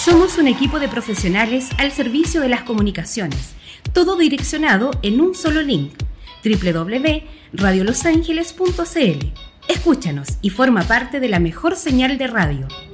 Somos un equipo de profesionales al servicio de las comunicaciones, todo direccionado en un solo link, www.radiolosangeles.cl. Escúchanos y forma parte de la mejor señal de radio.